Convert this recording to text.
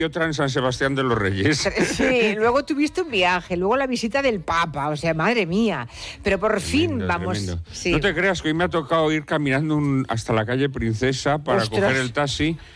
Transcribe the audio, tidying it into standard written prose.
y otra en San Sebastián de los Reyes. Sí, luego tuviste un viaje, luego la visita del Papa, o sea, madre mía. Pero por fin vamos... Tremendo. Sí. No te creas que hoy me ha tocado ir caminando hasta la calle Princesa para Ostras. coger el taxi